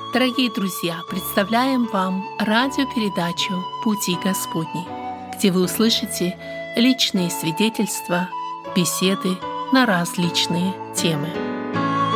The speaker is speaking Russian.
Дорогие друзья, представляем вам радиопередачу «Пути Господни», где вы услышите личные свидетельства, беседы на различные темы.